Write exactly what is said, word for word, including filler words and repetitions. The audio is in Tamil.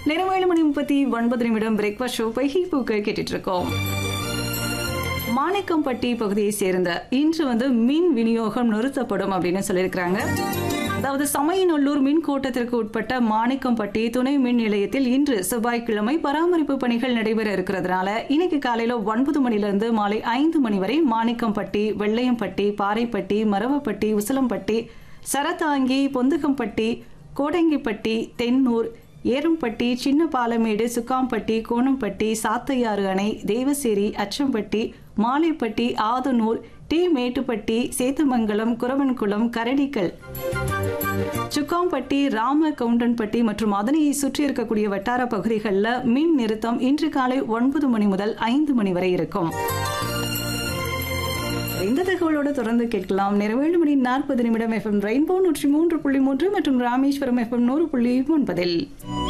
நேரம் ஏழு மணி முப்பத்தி ஒன்பது நிமிடம் பிரேக்ஃபாஸ்ட் ஷோ பைகி பூக்கள் கேட்டுட்டு இருக்கோம். மாணிக்கம்பட்டி பகுதியை சேர்ந்த இன்று வந்து மின் விநியோகம் நிறுத்தப்படும் அப்படின்னு சொல்லியிருக்கிறாங்க. அதாவது சமயநல்லூர் மின் கோட்டத்திற்கு உட்பட்ட மாணிக்கம்பட்டி துணை மின் நிலையத்தில் இன்று செவ்வாய்க்கிழமை பராமரிப்பு பணிகள் நடைபெற இருக்கிறதுனால இன்னைக்கு காலையில ஒன்பது மணிலிருந்து மாலை ஐந்து மணி வரை மாணிக்கம்பட்டி, வெள்ளையம்பட்டி, பாறைப்பட்டி, மரவப்பட்டி, உசிலம்பட்டி, சரதாங்கி, பொந்துகம்பட்டி, கோடங்கிப்பட்டி, தென்னூர், ஏறும்பட்டி, சின்ன பாலமேடு, சுக்காம்பட்டி, கோணம்பட்டி, சாத்தையாறு அணை, தேவசேரி, அச்சம்பட்டி, மாலைப்பட்டி, ஆதனூர், டி மேட்டுப்பட்டி, சேத்துமங்கலம், குரவன்குளம், கரடிக்கல், சுக்காம்பட்டி, ராம கவுண்டன்பட்டி மற்றும் அதனை சுற்றி இருக்கக்கூடிய வட்டார பகுதிகளில் மின் நிறுத்தம் இன்று காலை ஒன்பது மணி முதல் ஐந்து மணி வரை இருக்கும். இந்த தகவலோடு தொடர்ந்து கேட்கலாம். நிறைவேழு மணி நாற்பது நிமிடம் எஃப்எம் ரெயின்போ நூற்றி மூன்று புள்ளி மூன்று மற்றும் ராமேஸ்வரம் எஃப்எம் நூறு புள்ளி ஒன்பதில்